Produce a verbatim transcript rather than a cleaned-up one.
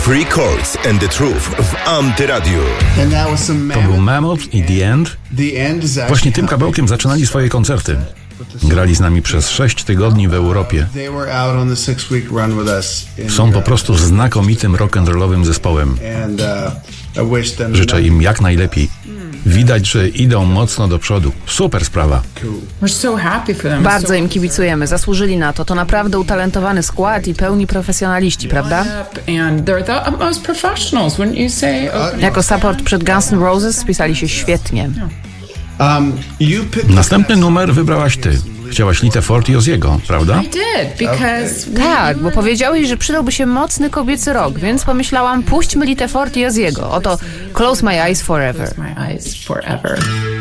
Free Chords and the Truth w Antyradiu. To był Mammoth i The End. Właśnie tym kawałkiem zaczynali swoje koncerty. Grali z nami przez sześć tygodni w Europie. Są po prostu znakomitym rock'n'rollowym zespołem. Życzę im jak najlepiej. Widać, że idą mocno do przodu. Super sprawa. Bardzo im kibicujemy. Zasłużyli na to. To naprawdę utalentowany skład i pełni profesjonaliści, prawda? Jako support przed Guns N' Roses spisali się świetnie. Następny numer wybrałaś ty. Chciałaś Litę Ford i Ozziego, prawda? Tak, bo powiedziałeś, że przydałby się mocny kobiecy rock, więc pomyślałam, puśćmy Litę Ford i Ozziego. Oto Close My Eyes Forever.